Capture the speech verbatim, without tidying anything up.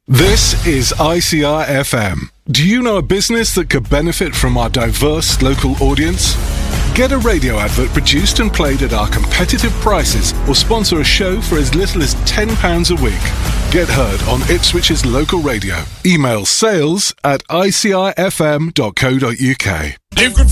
This is I C R F M. Do you know a business that could benefit from our diverse local audience? Get a radio advert produced and played at our competitive prices, or sponsor a show for as little as ten pounds a week. Get heard on Ipswich's local radio. Email sales at I C R F M dot co dot U K.